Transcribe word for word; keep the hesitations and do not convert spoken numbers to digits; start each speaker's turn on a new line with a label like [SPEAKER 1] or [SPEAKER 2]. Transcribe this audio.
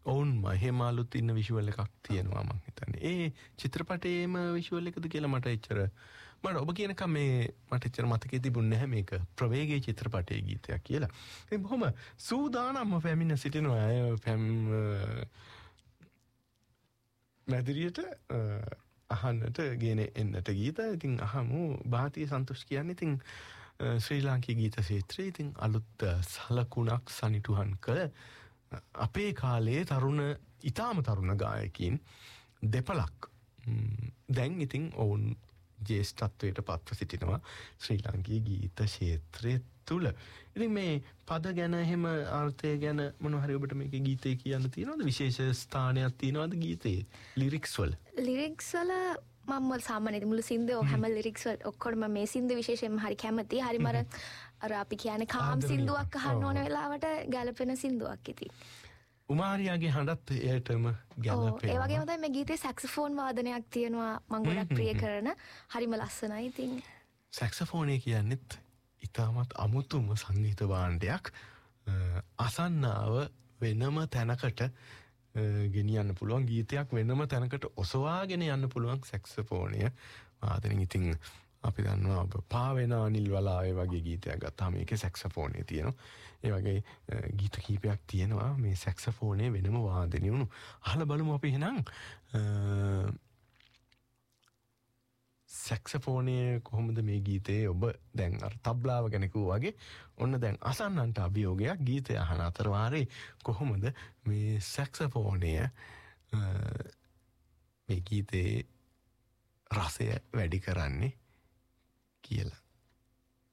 [SPEAKER 1] ඔවුන්ම එහෙම අලුත් ඉන්න විෂුවල් එකක් තියෙනවා මං හිතන්නේ. ඒ චිත්‍රපටයේම විෂුවල් එකද කියලා මට එච්චර මට ඔබ කියනකම් මේ මට එච්චර මතකේ තිබුණේ නැහැ මේක ප්‍රවේගයේ චිත්‍රපටයේ ගීතයක් කියලා. ඉතින් බොහොම සූදානම්ව පැමිණ සිටිනවා අය පැම් මැදිරියට අහන්නට ගෙන එන්නට ගීත. ඉතින් අහමු භාතිය සන්තෝෂ් කියන්නේ ඉතින් ශ්‍රී ලාංකීය ගීත ක්ෂේත්‍රයේ ඉතින් අලුත් සලකුණක් සනිටුහන් කළ අපේ කාලේ තරුණ ඉතාම තරුණ ගායකින් දෙපළක් දැන් ඉතින් ඔවුන් ජේෂ්ඨත්වයට පත්ව සිටිනවා ශ්‍රී ලාංකීය ගීත ක්ෂේත්‍රයේ තුල. ඉතින් මේ පද ගැන එහෙම අර්ථය ගැන මොන හරි ඔබට මේකේ ගීතේ කියන්න තියෙනවද? විශේෂ ස්ථානයක් තියෙනවද ගීතේ ලිරික්ස් වල?
[SPEAKER 2] ලිරික්ස් වල මම සාමාන්‍යයෙන් මුළු සින්දුව හැම ලිරික්ස් වල ඔක්කොම මේ සින්දුව විශේෂයෙන්ම හරි කැමතියි. හරි මර අර අපි කියන්නේ කාම් සින්දුවක් අහන්න ඕන වෙලාවට ගැලපෙන සින්දුවක් ඉතින්.
[SPEAKER 1] උමාරියාගේ හඬත් එයටම ගැලපෙනවා.
[SPEAKER 2] ඒ වගේම තමයි මේ ගීතේ සැක්සෆෝන් වාදනයක් තියෙනවා මම ගොඩක් ප්‍රිය කරන. හරිම ලස්සනයි ඉතින්.
[SPEAKER 1] සැක්සෆෝනේ කියන්නේත් ඉතාමත් අමුතුම සංගීත භාණ්ඩයක්. අසන්නාව වෙනම තැනකට ගෙනියන්න පුළුවන් ගීතයක් වෙනම තැනකට ඔසවාගෙන යන්න පුළුවන් සැක්සෆෝනය වාදනයෙන්. ඉතින් අපි දන්නවා ඔබ පාවෙන අනිල් වලාවේ වගේ ගීතයක් ගත්තාම මේකේ සැක්සෆෝනේ තියෙනවා. ඒ වගේ ගීත කීපයක් තියෙනවා මේ සැක්සෆෝනේ වෙනම වාදනය වුණු. අහලා බලමු අපි එහෙනම් සැක්සෆෝනේ කොහොමද මේ ගීතේ ඔබ දැන් අර තබ්ලාව ගැන කිව්වා වගේ ඔන්න දැන් අසන්නන්ට අභියෝගයක් ගීතය අහන අතර වාරේ කොහොමද මේ සැක්සෆෝනය මේ ගීතේ රසය වැඩි කරන්නේ කියලා.